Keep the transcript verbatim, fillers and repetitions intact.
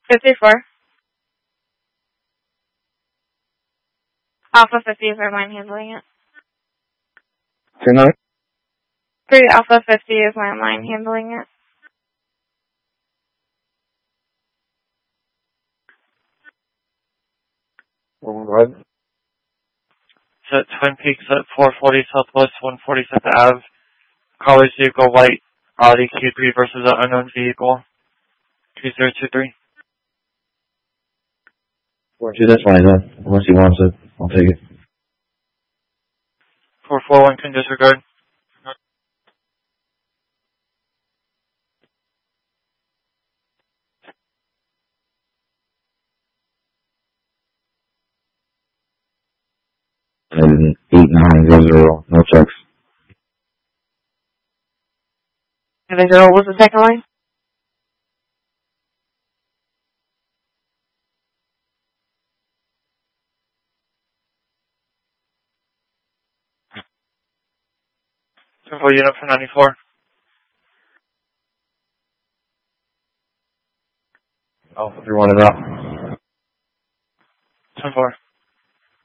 fifty-four. Alpha fifty is our line handling it. Say no. three Alpha fifty is my line handling it. Go ahead. So Twin Peaks at four forty Southwest one forty-fifth Avenue. Caller's vehicle white Audi Q three versus an unknown vehicle. two zero two three. four two, that's fine, huh? Unless he wants it, I'll take it. four four one can disregard. And eight nine zero zero, no checks. And then what was the second line? Simple unit for ninety-four. Oh, if you're running out. ten four.